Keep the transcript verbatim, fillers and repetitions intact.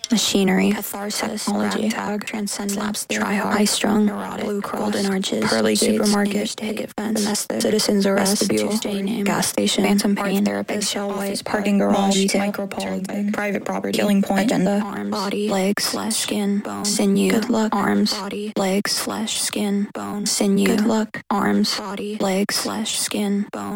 machinery, catharsis, technology, tag, transcendence, try hard, high strung, neurotic, blue cross, golden arches, pearly gates, supermarket, picket fence, domestic, citizens arrest, vestibule, Tuesday name, gas station, phantom art pain, therapist, eggshell white, parking garage, retail, micropolitan, private property, killing point, agenda, arms, body, legs, flesh, skin, bone, sinew, good luck, arms, body, legs, flesh, skin, bone, sinew, good luck, arms, body, legs, flesh, skin, bone.